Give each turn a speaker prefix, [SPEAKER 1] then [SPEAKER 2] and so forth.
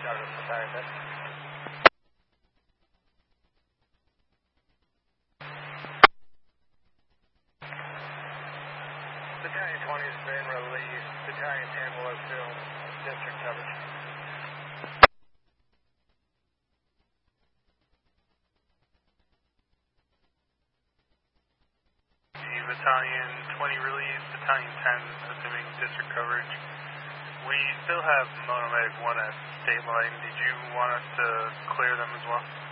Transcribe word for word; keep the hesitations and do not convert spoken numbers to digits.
[SPEAKER 1] Charter Battalion ten. Battalion twenty has been released. Battalion ten will assume district coverage.
[SPEAKER 2] Battalion twenty released, Battalion ten assuming district coverage. We still have Monomedic one at State Line. Did you want us to clear them as well?